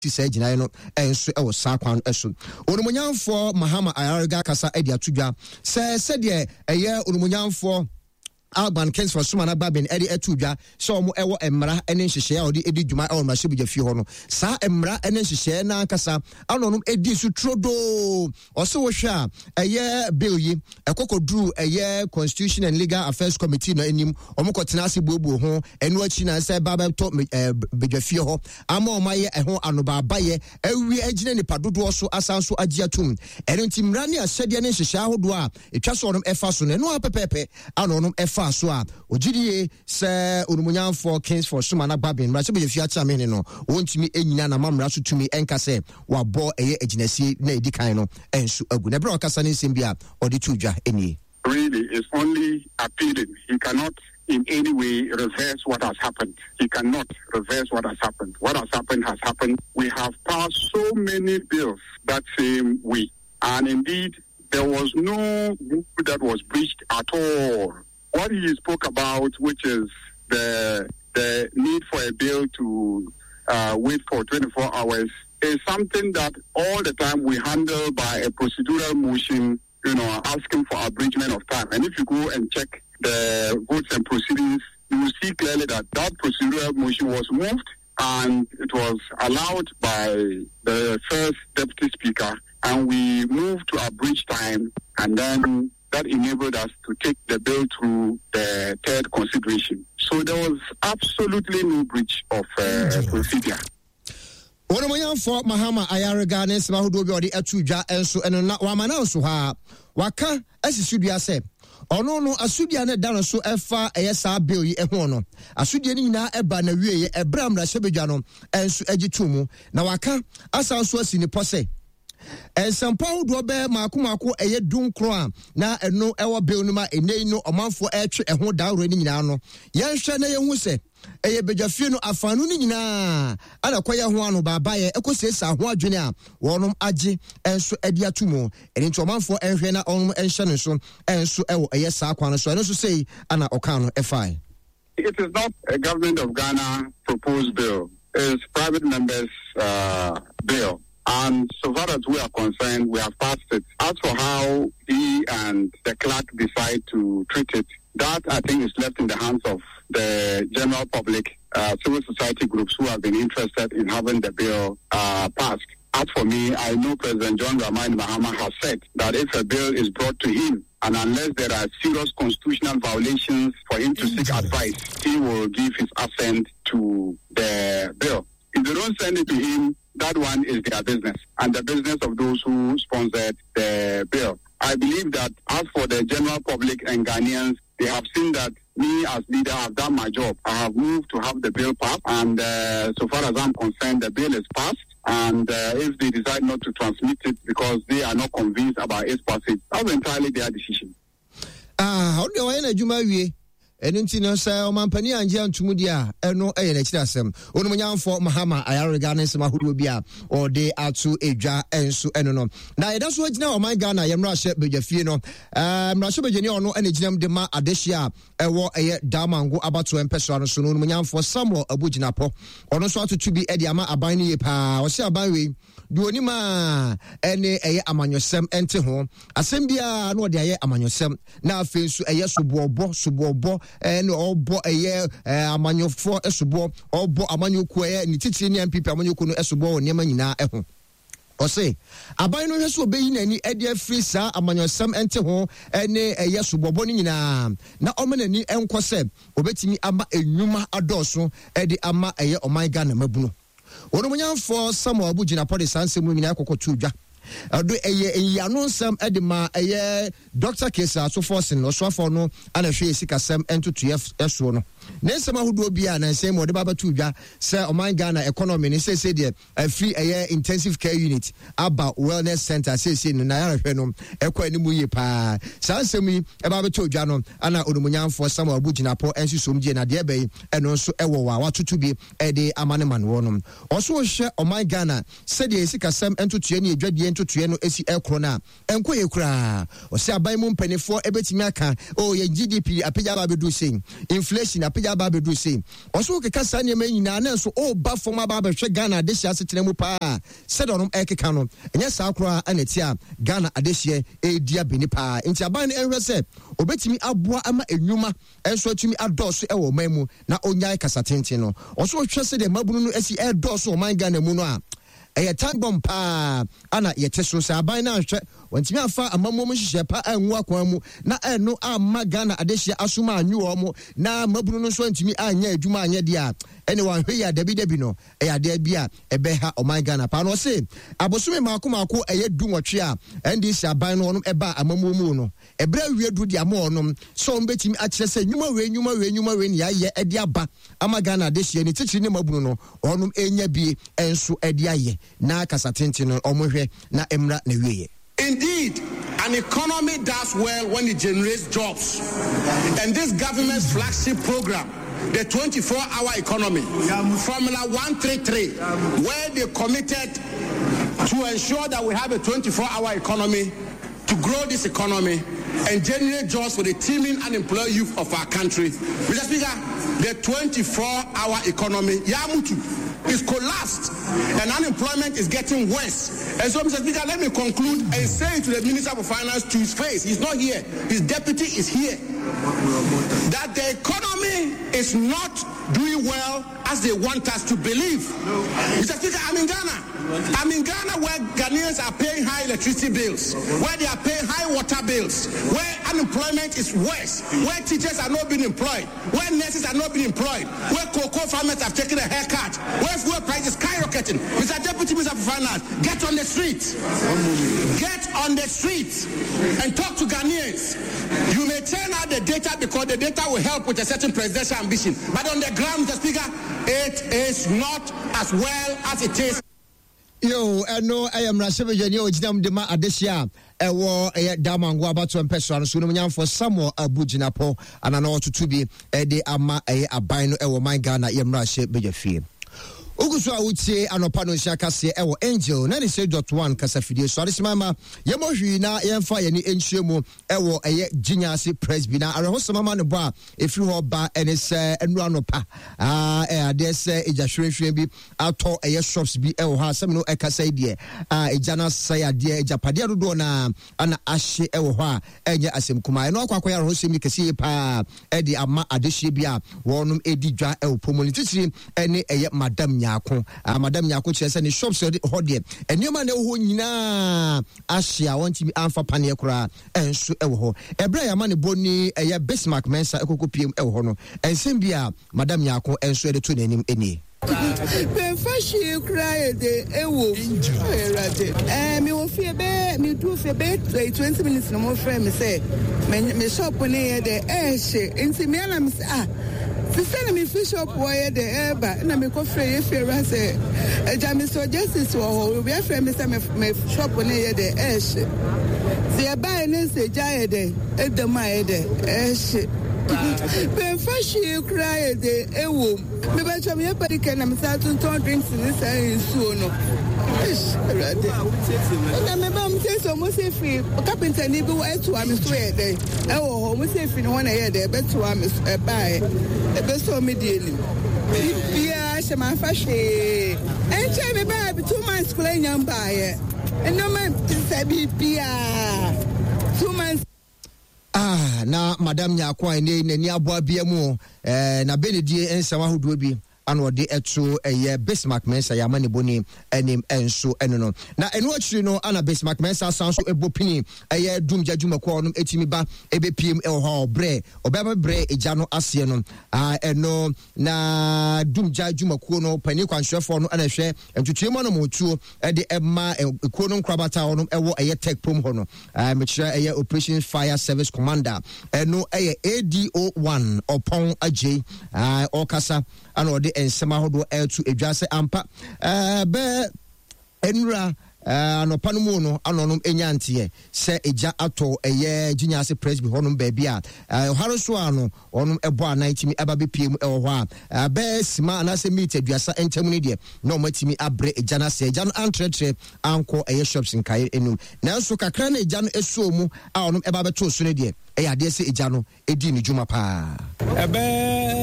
say gyinae no enso e wo saa kwan eso onumunyamfo Mahama Ayariga kasa edi atudwa se de eye onumunyamfo Alban Kings for Sumana Babin Eddie Etudja, so mo ewo emra ene nhyehyɛ a ɔde edi dwuma ɛwɔ mmarahyɛ bidwa fie hɔ no saa emra ene nhyehyɛ na ankasa anonom edi so trodo ɔse wo hwɛ a ɛyɛ bill yi ɛkɔkɔduru ɛyɛ Constitution and Legal Affairs Committee no anim ɔmo kɔtena ase buobuo ho ɛno akyi na sɛ baba to bidwa fie hɔ ama ɔmo ayɛ ɛho anobabayɛ awie agyina nipa dodoɔ so asan so agye atum ɛno nti mmara ne ahyɛdeɛ ne nhyehyɛ ahodoɔ a etwa so ɔnom ɛfa so no ɛno apɛpɛpɛ anonom ɛfa so a ogidie sɛ onumunyamfo Kings for Sumana Babin mmarahyɛ bidwa fie akyɛ amene no wɔntumi enyina na mamra so tumi ɛnka sɛ wabɔ ɛyɛ agyinasie na edi kan no ɛnso agu na bere ɔkasa ne nsɛm bi a ɔde to dwa enie really is only appealing. He cannot in any way reverse what has happened. He cannot reverse what has happened. What has happened has happened. We have passed so many bills that same way. And indeed, there was no rule that was breached at all. What he spoke about, which is the need for a bill to wait for 24 hours, is something that all the time we handle by a procedural motion, asking for abridgment of time. And if you go and check the votes and proceedings, you will see clearly that procedural motion was moved and it was allowed by the first deputy speaker, and we moved to abridge time, and then that enabled us to take the bill through the third consideration. So there was absolutely no breach of procedure. Onumunyamfo Mahama Ayariga ne nsema hodo bi ɔde atudwa enso eno na wamana nso ha waka asisudua sɛ ɔno no asudua ne da no so ɛfa ɛyɛ saa bill yi ɛho no asudua ne nyinaa ɛba na wie yɛ ɛbra mmarahyɛ badwa no enso agitu mu na waka asan so asi ne pɔ sɛ ensampa hodo be maako ɛyɛ dunkro a na ɛno ɛwɔ bill no ma enei no ɔmanfo ɛtwe ɛho daawro ne nyinaa no yɛnhwɛ na yɛhu sɛ ɛyɛ badwafie no afanu ne nyinaa ana kɔyɛ ho ano baabayɛ ɛkɔsiesa ho adwene a wɔnom agye ɛnso adi ato mu ɛne nti ɔmanfoɔ ɛnhwɛ na ɔnom ɛnhyɛ no so ɛnso ɛwɔ ɛyɛ saa kwan no so ɛno so sei ana ɔka no ɛfae. It is not a government of Ghana proposed bill. It's private members' bill. And so far as we are concerned, we have passed it. As for how he and the clerk decide to treat it, that I think is left in the hands of the general public, civil society groups who have been interested in having the bill passed. As for me, I know President John Dramani Mahama has said that if a bill is brought to him, and unless there are serious constitutional violations for him to seek advice, he will give his assent to the bill. If they don't send it to him, that one is their business, and the business of those who sponsored the bill. I believe that as for the general public and Ghanaians, they have seen that me as leader have done my job. I have moved to have the bill passed, and so far as I'm concerned, the bill is passed. And if they decide not to transmit it because they are not convinced about its passage, that's entirely their decision. How do I know? Enunti no say o mampani anje antumudi a eno eye na kira asem onumunyamfo Mahama Ayariga ne nsema hodo bi a o de atu edwa enso eno no na yeda so agina o man Ghana ye mmrahye bedwafie no mmrahye bedwani ono ene ginam de ma adehia ewo eye damango abato empeso no so onumunyamfo Samuel Abuginapo ono so atutu bi e de ama aban ne ye pa o se aban we du onima ene eye amanyosem ente ho asem bia na o de eye amanyosem na afensu eye sobobo and all boy amanyo for esubo all bo amanyo ku ni titiri ni MPP amanyo ku no esubo niam nyina eho o say aban no hweso obeyi nani ade afri saa amanyosam ente ho ene eyesubobo ni nyina na omenani enkose obetimi ama enwuma adoso ede ama eye oman Ghana mabuno onumunyamfo Samuel Abuginapo de sansemu nyina kokotu dwa ado eye anonsam edema eye Dr. Kesa so force no so afọ no ana hwe sikasem entutu eso no nensem ahodo bia na nsem mo de baba tu dwa se oman Ghana economy ni se de free eye intensive care unit aba wellness center se no na ya hwe no ekwa ni mu ye pa sansem yi e baba tu dwa no ana onumunyamfo Samuel Abuginapo ensisom die na de bai eno nso ewo wa watutu bi e de amane man wo no oso hwe oman Ghana se de sikasem entutu ni edwadie ntutu no esi ekrona enko ye kura o se aban mu mpanefo ebetimi aka o ye GDP apagya ba bedu sen inflation apagya apagya ba bedu sei oso keka sa ne nyina na so o ba fom aba behwe Ghana adehye asetena mu pa said onom ekeka no enye sa akora anati a Ghana adehye edia beni pa nti aban ne enhwe se obetimi aboa ama enwuma enso atumi adoso e wo man mu na onya kasa tenten no oso hwe se de mabunu no asi edoso o man Ghana mu no a eye time bomb pa ana yete so sa aban na hwe wantimi afa amammo mu hihye pa anwu akwan mu na eno amma Ghana adehye asuma anwu omo na mabunu no so antimi anya adwuma anya dia ene wan hwe ya dabi no ade bia ebeha o man Ghana pa no se abosume maako eye du nwotwe a NDC aban no onom eba amammo mu no ebra wie du dia mo onom so mbetimi akire se nyuma we ni aye ede aba ama Ghana adehye ni tichiri ne mabunu no onom enya bi enso ede aye na kasatenti no omohwe na emra na wieye. Indeed, an economy does well when it generates jobs. And this government's flagship program, the 24-hour economy, Formula 133, where they committed to ensure that we have a 24-hour economy, to grow this economy and generate jobs for the teeming unemployed youth of our country. Mr. Speaker, the 24-hour economy, Yamutu, is collapsed and unemployment is getting worse. And so, Mr. Speaker, let me conclude and say to the Minister for Finance to his face, he's not here, his deputy is here, that the economy is not doing well as they want us to believe. Mr. Speaker, I'm in Ghana. I'm in Ghana where Ghanaians are paying high electricity bills, where they are paying high water bills, where unemployment is worse, where teachers are not being employed, where nurses are not being employed, where cocoa farmers have taken a haircut, where fuel prices skyrocketing. Mr. Deputy Minister for Finance, get on the streets. Get on the streets and talk to Ghanaians. You may turn out the data because the data will help with a certain presidential ambition. But on the ground, Mr. Speaker, it is not as well as it is. Yo, no, I am Rasebe Jenny, Jam Dema Adesia, a war, a Damango about to person, Sunam for Samuel Abujinapo, and an auto to be a de ama a bino, a my Ghana, Yamra Bejafi. Ogusu I would say anopano shakase ewo angel 96.1 kasafidie so ade mama yemo hwi na yemfa ye ni enhwemu ewo eye ginyase press bi na arehoso mama ne bo a efiri ho ba ene se enu anopa ade se ejahwehwe bi ato eye shops bi ewo ha asem no ekasa die ejana say ade ejapade dodo na ana ahye ewo ho a enye asem kuma no akwakoya arehoso mi kese pa edi ama adehye bi a wonum edi dwa ewo pomolitiri ene eye madam Madam Nyako chese ni shops hodie enema na ho nyina ahia wonti amfa pane kura enso ewo ho ebra ya mane boni eye Bismarck Mensa ekokopiem ewo ho no ensem bia Madam Nyako enso ede to nanim eni ben fashi cry de ewo erade me wo fie be me do fie be 20 minutes no mo frame me say me shop ne de ehye enti me na me say Sister me fish up wire the eba na me ko free if say Jami so justice wo we be free me say me shop na ye the esh the buy na say jaye de edema de esh ben fashi cry de ewo me ba cham ye padike na me say to drinks ni say so no na me ba me say so mo say free carpenter ni bi wa to am so ye de ewo ho mo say free no na ye de be to am buy so medially. Yeah, she my fashion. And she me baby 2 months clean young buy. And no man say be 2 months. Na Madam Nyako ni aboa bia mu na benedie ensama hodo bi ano de eto eye Bismarck Mensa ya mane boni enim enso enono na eno achiri no ana Bismarck Mensa sanso ebopini eye dumja dwumako onum etimi ba ebepiem eho bre obeba bre eja no ase no eno na dumja dwumako no pani kwanhwefo no ana hwe entutuemo no motuo de ema ekuo no nkrabata onum ewo eye tech prom ho no mechira eye Operation Fire Service Commander eno eye ADO1 opon aje okasa ana ode ensema hodo etu edwase ampa be enura anopa no mu no anonom enyantie se eja ato eye ginyase press bi honum ba bia haroso ano onum ebo anantimi aba be piem ewo ho be sima anase meet aduasa entam ni de na omatimi abre eja na se eja no antretre anko eye shops nkai enum nanso kakra na eja no esuo mu a onum eba be to so ne de ade se eja no edi ni dwuma pa ebe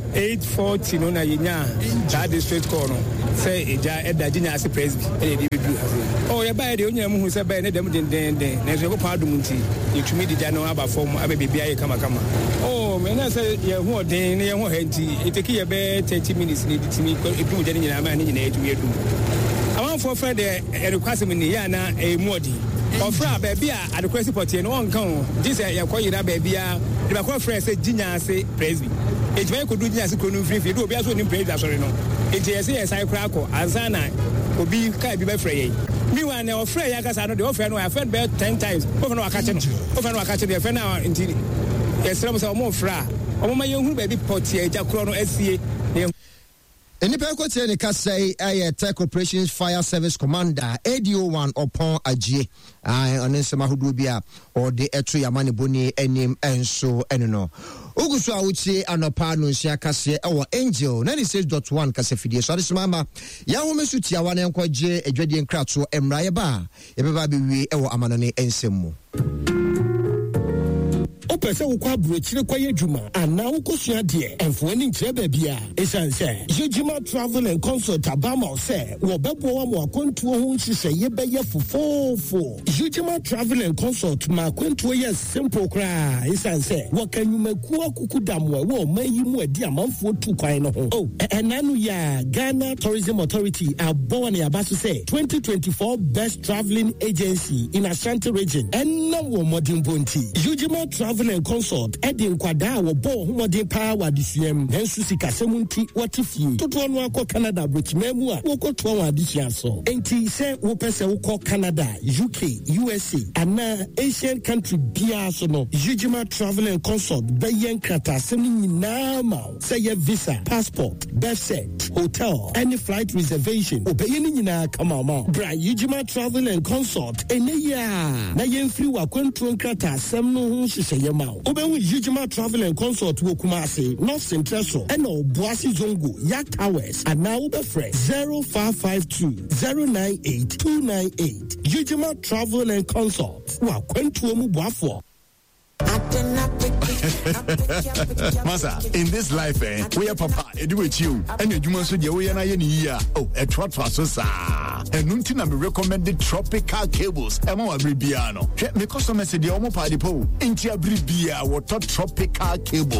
840 no na yenya that district call no say eja edajinya as president e dey be oh ya ba dey onya mu hu say ba ne dem den na so ko pa adum nti yetumi di ja no aba form abebia ye kama oh me na say ye hu den ne ye hu hanti iteki ye be 30 minutes ni ditimi edu je nyina ma ne nyina etumi edu awan for friend e request me ni ya na e muodi ofra baby a adequacy party no won kan this ye koyira baby a de ba ko friend say ginya say president ejima ko du ginya say konu free do obi aso ni president sorry no enti ye say yes I crack azana obi ka bi be free me wan na ofra ya kasa no de ofra no I fed be 10 times ofra no akache no ofra na enti yes ram say omo fra omo ma ye hu baby party eja kro no asie Enipa kote ne kasai aye Tech Operations Fire Service Commander ADO1 upon Ajie onensema hudu bia or the etu yamane boni enim enso enno Ugusu awutie anopa no nsia kase ewo Angel 96.1 kase fidie so adesema ma ya homesu tia wane nkwaje adwadie nkrato emraye ba ebeba bewie ewo amanane ensemu Opese ukwa bruchire kwa yejuma ana ukosua de enfoni nkyere babia esanse Yejuma Travel and Consult abama se wo bebo wa mo akontuo ho nhise ye beye fofofo Yejuma Travel and Consult ma akontuo ye simple kra esanse wo kanyumaku akukudamwe wo mayi mu adi amanfo tu kwan no ho oh enanu ya Ghana Tourism Authority abona ya baso se 2024 best traveling agency in Ashanti region enna wo modern bonti Yejuma Travel and Consult Edin Kwada wo bo homodin power disuem nensu sikasemunti watifie toto no akọ Canada brichmemu a wo koto wa adisia so enti se wo pese wo kọ Canada UK USA ana Asian country bia so no Yejuma Travel and Consult bayen krata sem nyina ma say your visa passport birth cert hotel any flight reservation obeyen nyina kama ma bra Yejuma Travel and Consult eneya na yemfiri wa kwantu krata sem no ho hyehyeye ma Obenwu Yejuma Travel and Consult wo Kumasi North Central so ena Obuasi Zongo Yak Towers and now Ubefre 0552 098 298 Yejuma Travel and Consult wa kwantu mu boafo Masa, in this life, we are papa, do with you, and you must do your year. Oh, a trot was so sad. And Nuntina me recommended tropical cables, and more Bribiano. Me customer said the Omo Party Po, Intia Bribia, what tropical cable.